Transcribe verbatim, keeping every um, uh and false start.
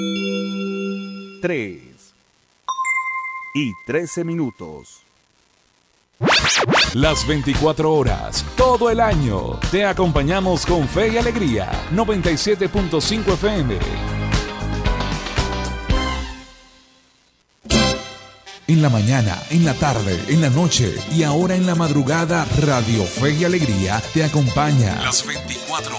tres y trece minutos. Las veinticuatro horas, todo el año, te acompañamos con fe y alegría. noventa y siete punto cinco F M. En la mañana, en la tarde, en la noche y ahora en la madrugada, Radio Fe y Alegría te acompaña. Las veinticuatro